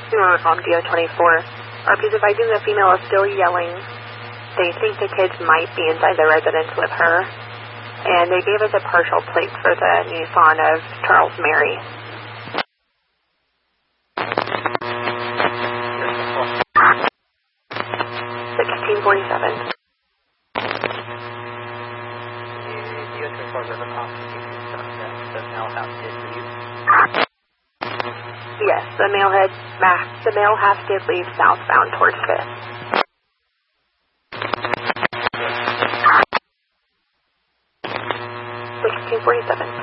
From DO24. RP's advising the female is still yelling. They think the kids might be inside the residence with her. And they gave us a partial plate for the Nissan of Charles Mary. $1647. Yes, the male half did leave southbound towards 5th. $1647.